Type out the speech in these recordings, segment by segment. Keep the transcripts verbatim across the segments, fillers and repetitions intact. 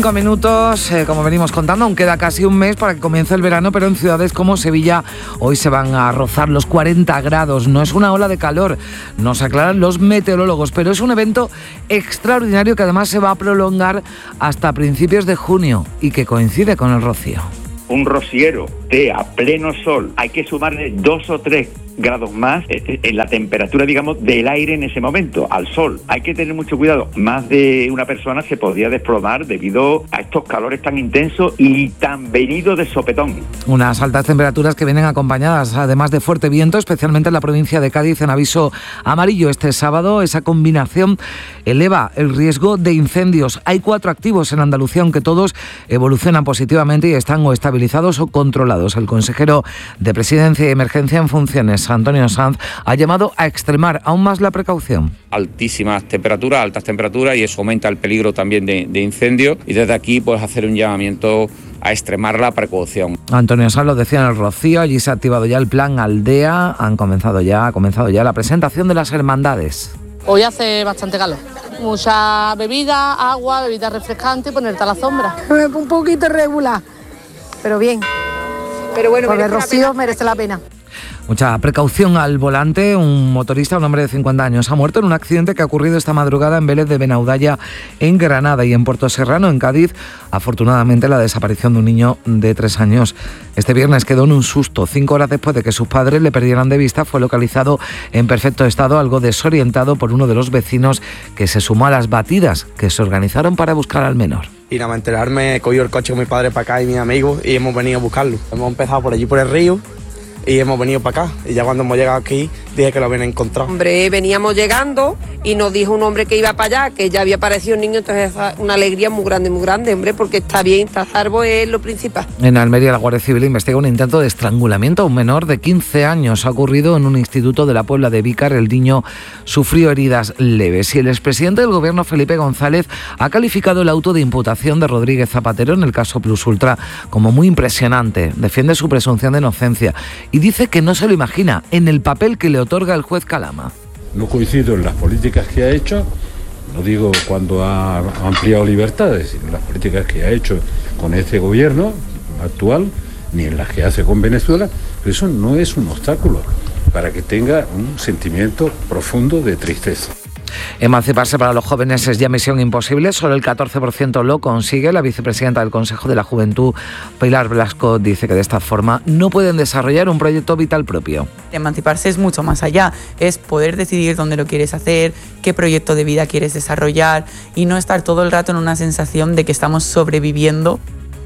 Cinco minutos, eh, como venimos contando, aún queda casi un mes para que comience el verano, pero en ciudades como Sevilla hoy se van a rozar los cuarenta grados. No es una ola de calor, nos aclaran los meteorólogos, pero es un evento extraordinario que además se va a prolongar hasta principios de junio y que coincide con el rocío. Un rociero de a pleno sol, hay que sumarle dos o tres grados más en la temperatura, digamos, del aire en ese momento, al sol. Hay que tener mucho cuidado. Más de una persona se podría desplomar debido a estos calores tan intensos y tan venidos de sopetón. Unas altas temperaturas que vienen acompañadas, además de fuerte viento, especialmente en la provincia de Cádiz, en aviso amarillo este sábado. Esa combinación eleva el riesgo de incendios. Hay cuatro activos en Andalucía, aunque todos evolucionan positivamente y están o estabilizados o controlados. El consejero de Presidencia y Emergencia en funciones, Antonio Sanz, ha llamado a extremar aún más la precaución. Altísimas temperaturas, altas temperaturas, y eso aumenta el peligro también de, de incendio, y desde aquí pues hacer un llamamiento a extremar la precaución. Antonio Sanz lo decía en el Rocío, allí se ha activado ya el plan Aldea, han comenzado ya, ha comenzado ya la presentación de las hermandades. Hoy hace bastante calor, mucha bebida, agua, bebida refrescante, ponerte a la sombra. Un poquito irregular, pero bien. Pero bueno, porque el Rocío merece la pena. Mucha precaución al volante. Un motorista, un hombre de cincuenta años, ha muerto en un accidente que ha ocurrido esta madrugada en Vélez de Benaudalla, en Granada, y en Puerto Serrano, en Cádiz. Afortunadamente, la desaparición de un niño de tres años. Este viernes quedó en un susto. Cinco horas después de que sus padres le perdieran de vista, fue localizado en perfecto estado, algo desorientado, por uno de los vecinos que se sumó a las batidas que se organizaron para buscar al menor. Y nada más enterarme, he cogido el coche con mi padre para acá y mis amigos y hemos venido a buscarlo. Hemos empezado por allí, por el río, y hemos venido para acá. Y ya cuando hemos llegado aquí, dije que lo habían encontrado. Hombre, veníamos llegando y nos dijo un hombre que iba para allá, que ya había aparecido un niño, entonces una alegría muy grande, muy grande, hombre, porque está bien, está salvo, es lo principal. En Almería, la Guardia Civil investiga un intento de estrangulamiento a un menor de quince años. Ha ocurrido en un instituto de la Puebla de Vícar. El niño sufrió heridas leves y el expresidente del gobierno, Felipe González, ha calificado el auto de imputación de Rodríguez Zapatero en el caso Plus Ultra como muy impresionante. Defiende su presunción de inocencia y dice que no se lo imagina en el papel que le otorga el juez Calama. No coincido en las políticas que ha hecho, no digo cuando ha ampliado libertades, sino en las políticas que ha hecho con este gobierno actual, ni en las que hace con Venezuela, pero eso no es un obstáculo para que tenga un sentimiento profundo de tristeza. Emanciparse para los jóvenes es ya misión imposible, solo el catorce por ciento lo consigue. La vicepresidenta del Consejo de la Juventud, Pilar Blasco, dice que de esta forma no pueden desarrollar un proyecto vital propio. Emanciparse es mucho más allá, es poder decidir dónde lo quieres hacer, qué proyecto de vida quieres desarrollar y no estar todo el rato en una sensación de que estamos sobreviviendo.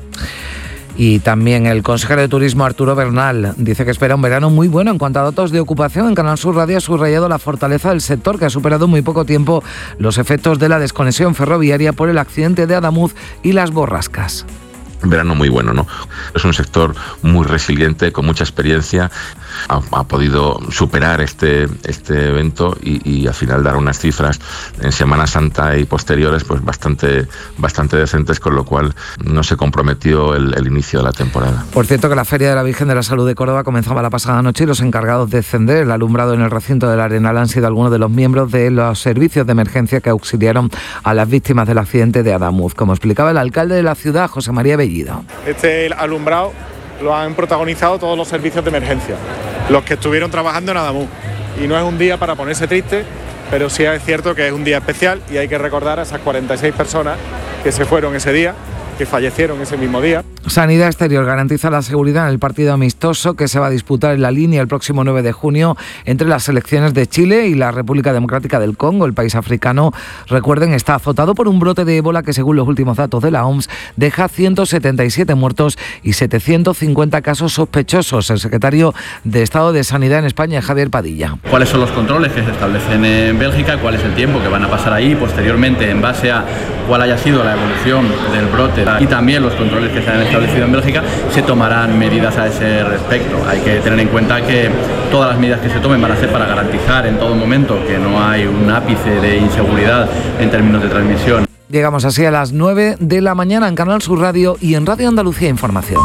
Y también el consejero de Turismo, Arturo Bernal, dice que espera un verano muy bueno en cuanto a datos de ocupación. En Canal Sur Radio ha subrayado la fortaleza del sector, que ha superado en muy poco tiempo los efectos de la desconexión ferroviaria por el accidente de Adamuz y las borrascas. Un verano muy bueno, ¿no? Es un sector muy resiliente, con mucha experiencia. Ha, ha podido superar este, este evento y, y al final dar unas cifras en Semana Santa y posteriores pues bastante, bastante decentes, con lo cual no se comprometió el, el inicio de la temporada. Por cierto, que la Feria de la Virgen de la Salud de Córdoba comenzaba la pasada noche y los encargados de encender el alumbrado en el recinto del Arenal han sido algunos de los miembros de los servicios de emergencia que auxiliaron a las víctimas del accidente de Adamuz, como explicaba el alcalde de la ciudad, José María Bellido. Este alumbrado lo han protagonizado todos los servicios de emergencia, los que estuvieron trabajando en Adamuz. Y no es un día para ponerse triste, pero sí es cierto que es un día especial y hay que recordar a esas cuarenta y seis personas que se fueron ese día, que fallecieron ese mismo día. Sanidad Exterior garantiza la seguridad en el partido amistoso que se va a disputar en La Línea el próximo nueve de junio entre las selecciones de Chile y la República Democrática del Congo. El país africano, recuerden, está azotado por un brote de ébola que, según los últimos datos de la O M S, deja ciento setenta y siete muertos y setecientos cincuenta casos sospechosos. El secretario de Estado de Sanidad en España, Javier Padilla. ¿Cuáles son los controles que se establecen en Bélgica? ¿Cuál es el tiempo que van a pasar ahí? Posteriormente, en base a cuál haya sido la evolución del brote y también los controles que se han establecido en Bélgica, se tomarán medidas a ese respecto. Hay que tener en cuenta que todas las medidas que se tomen van a ser para garantizar en todo momento que no hay un ápice de inseguridad en términos de transmisión. Llegamos así a las nueve de la mañana en Canal Sur Radio y en Radio Andalucía Información.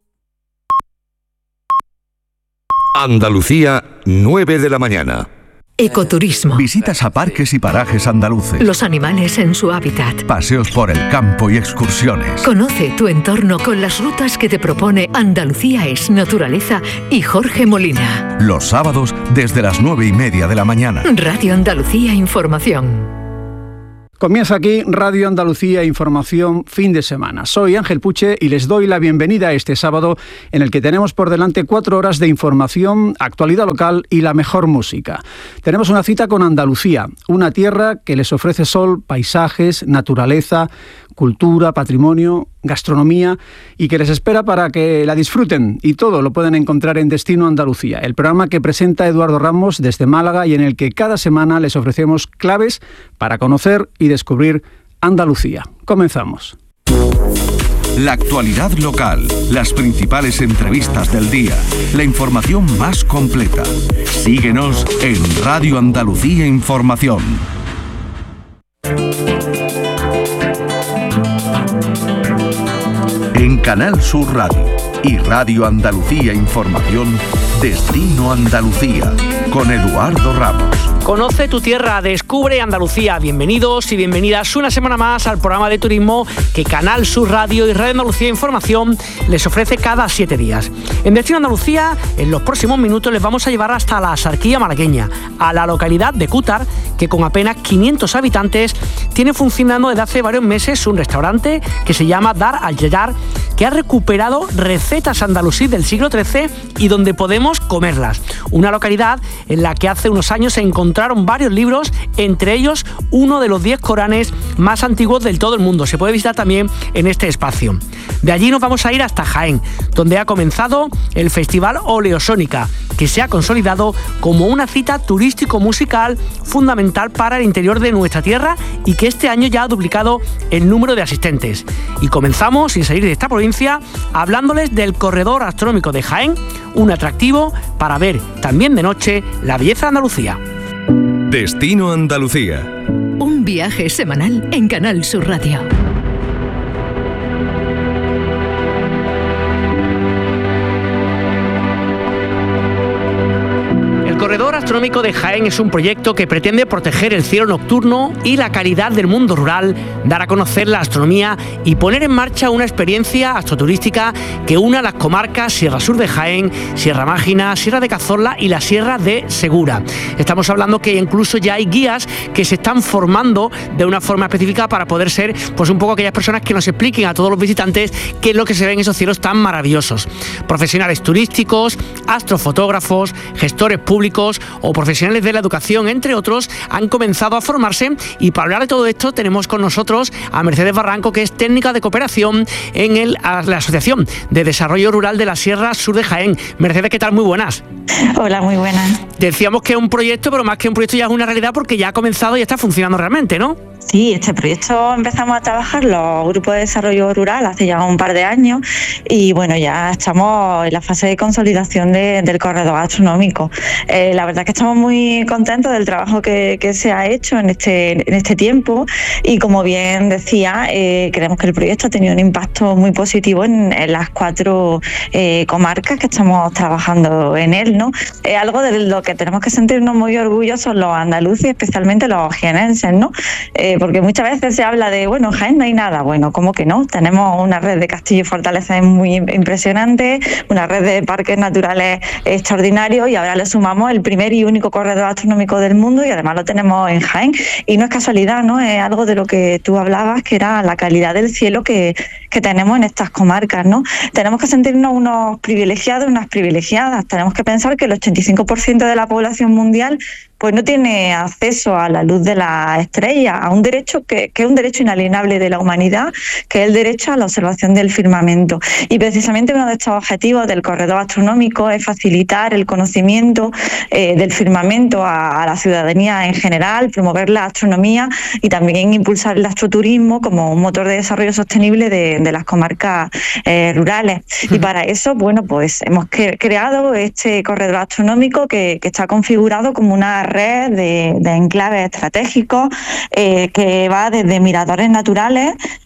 Andalucía, nueve de la mañana. Ecoturismo. Visitas a parques y parajes andaluces. Los animales en su hábitat. Paseos por el campo y excursiones. Conoce tu entorno con las rutas que te propone Andalucía es Naturaleza y Jorge Molina. Los sábados desde las nueve y media de la mañana. Radio Andalucía Información. Comienza aquí Radio Andalucía Información fin de semana. Soy Ángel Puche y les doy la bienvenida a este sábado en el que tenemos por delante cuatro horas de información, actualidad local y la mejor música. Tenemos una cita con Andalucía, una tierra que les ofrece sol, paisajes, naturaleza, cultura, patrimonio, gastronomía y que les espera para que la disfruten, y todo lo pueden encontrar en Destino Andalucía, el programa que presenta Eduardo Ramos desde Málaga y en el que cada semana les ofrecemos claves para conocer y descubrir Andalucía. Comenzamos. La actualidad local, las principales entrevistas del día, la información más completa. Síguenos en Radio Andalucía Información. En Canal Sur Radio y Radio Andalucía Información, Destino Andalucía, con Eduardo Ramos. Conoce tu tierra, descubre Andalucía. Bienvenidos y bienvenidas una semana más al programa de turismo que Canal Sur Radio y Radio Andalucía Información les ofrece cada siete días. En Destino Andalucía, en los próximos minutos les vamos a llevar hasta la Axarquía malagueña, a la localidad de Cútar, que con apenas quinientos habitantes tiene funcionando desde hace varios meses un restaurante que se llama Dar al Yayar, que ha recuperado recetas andalusí del siglo trece y donde podemos comerlas. Una localidad en la que hace unos años se encontraron varios libros, entre ellos uno de los diez Coranes más antiguos del todo el mundo. Se puede visitar también en este espacio. De allí nos vamos a ir hasta Jaén, donde ha comenzado el Festival Oleosónica, que se ha consolidado como una cita turístico-musical fundamental para el interior de nuestra tierra y que este año ya ha duplicado el número de asistentes. Y comenzamos, sin salir de esta provincia, hablándoles del Corredor Astronómico de Jaén, un atractivo para ver también de noche la belleza de Andalucía. Destino Andalucía. Un viaje semanal en Canal Sur Radio. El Corredor Astronómico de Jaén es un proyecto que pretende proteger el cielo nocturno y la calidad del mundo rural, dar a conocer la astronomía y poner en marcha una experiencia astroturística que una las comarcas Sierra Sur de Jaén, Sierra Mágina, Sierra de Cazorla y la Sierra de Segura. Estamos hablando que incluso ya hay guías que se están formando de una forma específica para poder ser pues un poco aquellas personas que nos expliquen a todos los visitantes qué es lo que se ve en esos cielos tan maravillosos. Profesionales turísticos, astrofotógrafos, gestores públicos o profesionales de la educación, entre otros, han comenzado a formarse, y para hablar de todo esto tenemos con nosotros a Mercedes Barranco, que es técnica de cooperación en el, la Asociación de Desarrollo Rural de la Sierra Sur de Jaén. Mercedes, ¿qué tal? Muy buenas. Hola, muy buenas. Decíamos que es un proyecto, pero más que un proyecto ya es una realidad porque ya ha comenzado y está funcionando realmente, ¿no? Sí, este proyecto empezamos a trabajar los grupos de desarrollo rural hace ya un par de años y bueno, ya estamos en la fase de consolidación de, del corredor astronómico. Eh, la verdad es que estamos muy contentos del trabajo que, que se ha hecho en este, en este tiempo y como bien decía, eh, creemos que el proyecto ha tenido un impacto muy positivo en, en las cuatro eh, comarcas que estamos trabajando en él, ¿no? Es algo de lo que tenemos que sentirnos muy orgullosos los andaluces, especialmente los jienenses, ¿no? Eh, porque muchas veces se habla de, bueno, en Jaén no hay nada. Bueno, ¿cómo que no? Tenemos una red de castillos y fortalezas muy impresionante, una red de parques naturales extraordinarios y ahora le sumamos el primer y único corredor astronómico del mundo y además lo tenemos en Jaén. Y no es casualidad, ¿no? Es algo de lo que tú hablabas, que era la calidad del cielo que, que tenemos en estas comarcas, ¿no? Tenemos que sentirnos unos privilegiados, unas privilegiadas. Tenemos que pensar que el ochenta y cinco por ciento de la población mundial pues no tiene acceso a la luz de la estrella, a un derecho que, que es un derecho inalienable de la humanidad, que es el derecho a la observación del firmamento. Y precisamente uno de estos objetivos del corredor astronómico es facilitar el conocimiento eh, del firmamento a, a la ciudadanía en general, promover la astronomía y también impulsar el astroturismo como un motor de desarrollo sostenible de, de las comarcas eh, rurales. Y para eso, bueno, pues hemos cre- creado este corredor astronómico que, que está configurado como una red de, de enclaves estratégicos eh, que va desde miradores naturales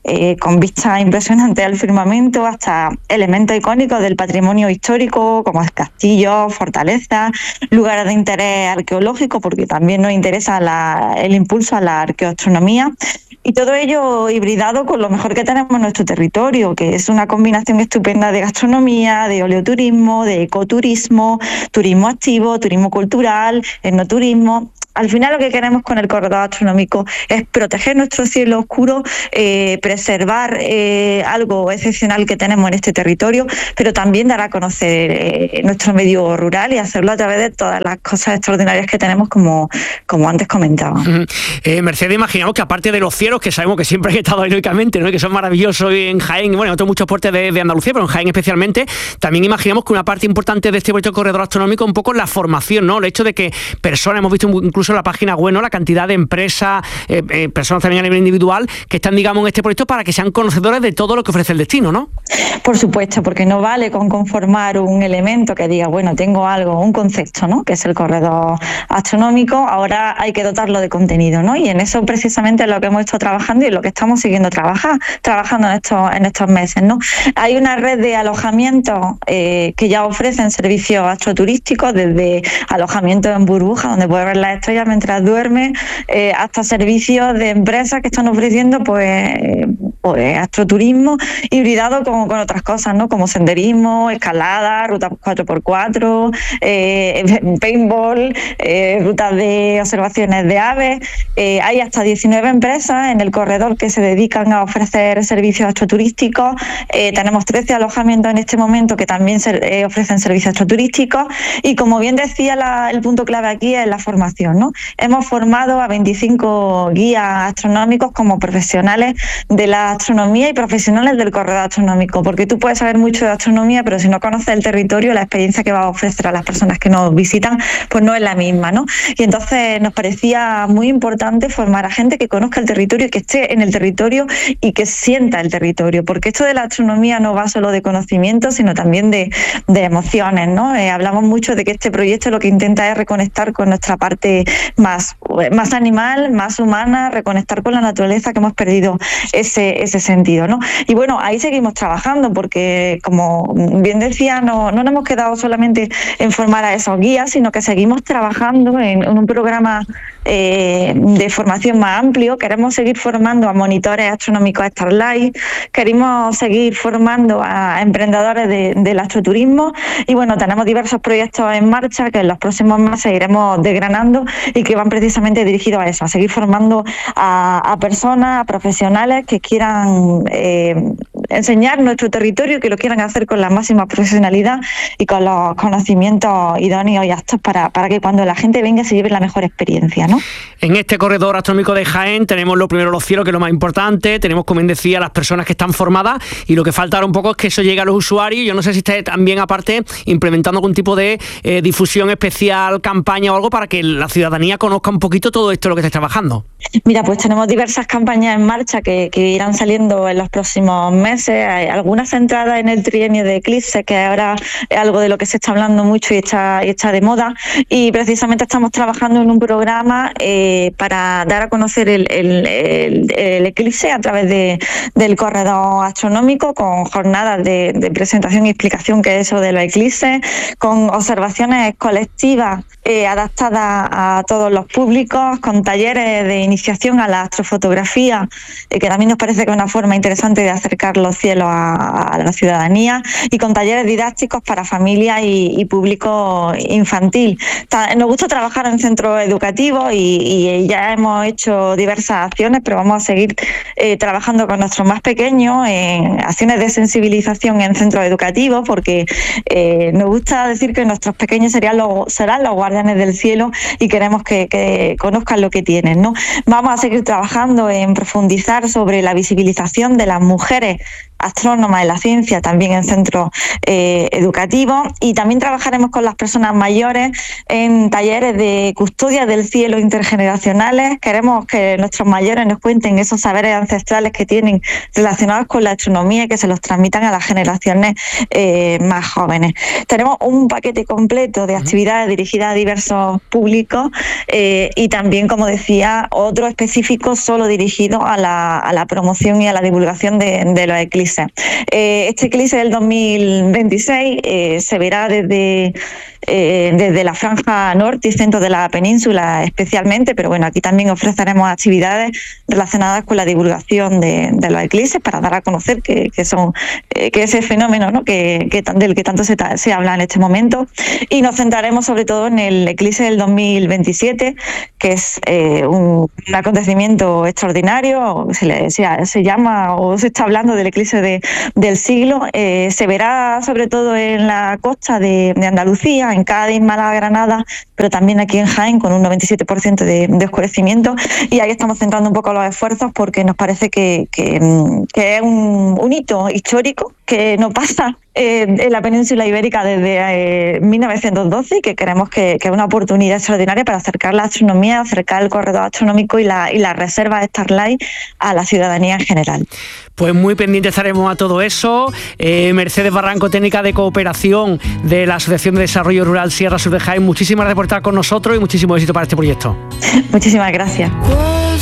eh, con vistas impresionantes al firmamento, hasta elementos icónicos del patrimonio histórico como castillos, fortalezas, lugares de interés arqueológico, porque también nos interesa la, el impulso a la arqueoastronomía. Y todo ello hibridado con lo mejor que tenemos en nuestro territorio, que es una combinación estupenda de gastronomía, de oleoturismo, de ecoturismo, turismo activo, turismo cultural, etnoturismo. Al final lo que queremos con el corredor astronómico es proteger nuestro cielo oscuro, eh, preservar eh, algo excepcional que tenemos en este territorio, pero también dar a conocer eh, nuestro medio rural y hacerlo a través de todas las cosas extraordinarias que tenemos, como, como antes comentaba. Uh-huh. eh, Mercedes, imaginamos que aparte de los cielos, que sabemos que siempre han estado heroicamente, ¿no?, que son maravillosos en Jaén y bueno, en otros muchos puertos de, de Andalucía, pero en Jaén especialmente, también imaginamos que una parte importante de este proyecto de corredor astronómico es un poco la formación, ¿no? El hecho de que personas, hemos visto incluso en la página web, ¿no?, la cantidad de empresas, eh, eh, personas también a nivel individual, que están, digamos, en este proyecto para que sean conocedores de todo lo que ofrece el destino, ¿no? Por supuesto, porque no vale con conformar un elemento que diga, bueno, tengo algo, un concepto, ¿no?, que es el corredor astronómico, ahora hay que dotarlo de contenido, ¿no? Y en eso precisamente es lo que hemos estado trabajando y lo que estamos siguiendo trabajar, trabajando en estos, en estos meses, ¿no? Hay una red de alojamientos eh, que ya ofrecen servicios astroturísticos, desde alojamientos en burbuja, donde puedes ver las estrellas mientras duerme, eh, hasta servicios de empresas que están ofreciendo pues, pues astroturismo hibridado con, con otras cosas, ¿no?, como senderismo, escalada, rutas cuatro por cuatro, eh, paintball, eh, rutas de observaciones de aves. Eh, hay hasta diecinueve empresas en el corredor que se dedican a ofrecer servicios astroturísticos. Eh, tenemos trece alojamientos en este momento que también se, eh, ofrecen servicios astroturísticos, y como bien decía, la, el punto clave aquí es la formación, ¿no? Hemos formado a veinticinco guías astronómicos como profesionales de la astronomía y profesionales del corredor astronómico, porque tú puedes saber mucho de astronomía, pero si no conoces el territorio, la experiencia que va a ofrecer a las personas que nos visitan, pues no es la misma, ¿no? Y entonces nos parecía muy importante formar a gente que conozca el territorio y que esté en el territorio y que sienta el territorio, porque esto de la astronomía no va solo de conocimiento, sino también de, de emociones, ¿no? Eh, hablamos mucho de que este proyecto lo que intenta es reconectar con nuestra parte más, más animal, más humana, reconectar con la naturaleza, que hemos perdido ese, ese sentido, ¿no? Y bueno, ahí seguimos trabajando, porque como bien decía, no, no nos hemos quedado solamente en formar a esos guías, sino que seguimos trabajando en, en un programa eh, de formación más amplio. Queremos seguir formando a monitores astronómicos Starlight, queremos seguir formando a emprendedores de, del astroturismo, y bueno, tenemos diversos proyectos en marcha que en los próximos meses iremos desgranando y que van precisamente dirigidos a eso, a seguir formando a, a personas, a profesionales que quieran eh, enseñar nuestro territorio, que lo quieran hacer con la máxima profesionalidad y con los conocimientos idóneos y aptos para, para que cuando la gente venga se lleve la mejor experiencia, ¿no? En este corredor astronómico de Jaén tenemos lo primero los cielos, que es lo más importante, tenemos, como bien decía, las personas que están formadas, y lo que falta ahora un poco es que eso llegue a los usuarios. Yo no sé si esté también, aparte, implementando algún tipo de eh, difusión especial, campaña o algo para que la ciudadanía conozca un poquito todo esto, lo que estáis trabajando. Mira, pues tenemos diversas campañas en marcha que, que irán saliendo en los próximos meses. Hay algunas centradas en el trienio de eclipses, que ahora es algo de lo que se está hablando mucho y está, y está de moda, y precisamente estamos trabajando en un programa eh, para dar a conocer el, el, el, el eclipse a través de, del corredor astronómico, con jornadas de, de presentación y explicación que es eso de los eclipses, con observaciones colectivas eh, adaptadas a todos los públicos, con talleres de iniciación a la astrofotografía, eh, que también nos parece que es una forma interesante de acercar los cielos a, a la ciudadanía, y con talleres didácticos para familias y, y público infantil. Ta, nos gusta trabajar en centros educativos y, y ya hemos hecho diversas acciones, pero vamos a seguir eh, trabajando con nuestros más pequeños en acciones de sensibilización en centros educativos, porque eh, nos gusta decir que nuestros pequeños serían los, serán los guardianes del cielo, y queremos que, que conozcan lo que tienen, ¿no? Vamos a seguir trabajando en profundizar sobre la visibilización de las mujeres astrónomas en la ciencia, también en centros eh, educativos, y también trabajaremos con las personas mayores en talleres de custodia del cielo intergeneracionales. Queremos que nuestros mayores nos cuenten esos saberes ancestrales que tienen relacionados con la astronomía y que se los transmitan a las generaciones eh, más jóvenes. Tenemos un paquete completo de actividades dirigidas a diversos públicos eh, y también, como decía, otro específico solo dirigido a la, a la promoción y a la divulgación de, de los eclipses. Eh, este eclipse del dos mil veintiséis eh, se verá desde, eh, desde la franja norte y centro de la península especialmente, pero bueno, aquí también ofreceremos actividades relacionadas con la divulgación de, de los eclipses para dar a conocer que, que son eh, que ese fenómeno, ¿no? que, que del que tanto se, se habla en este momento, y nos centraremos sobre todo en el eclipse del dos mil veintisiete, que es eh, un, un acontecimiento extraordinario. Se, le, se, se llama o se está hablando del eclipse de, del siglo. Eh, se verá sobre todo en la costa de, de Andalucía, en Cádiz, Málaga, Granada, pero también aquí en Jaén, con un noventa y siete por ciento de, de oscurecimiento, y ahí estamos centrando un poco los esfuerzos porque nos parece que, que, que es un, un hito histórico que no pasa eh, en la península ibérica desde eh, mil novecientos doce, y que creemos que, que es una oportunidad extraordinaria para acercar la astronomía, acercar el corredor astronómico y la, y la reserva Starlight a la ciudadanía en general. Pues muy pendientes estaremos a todo eso. Eh, Mercedes Barranco, técnica de cooperación de la Asociación de Desarrollo Rural Sierra Sur de Jaén, muchísimas gracias por estar con nosotros y muchísimo éxito para este proyecto. Muchísimas gracias.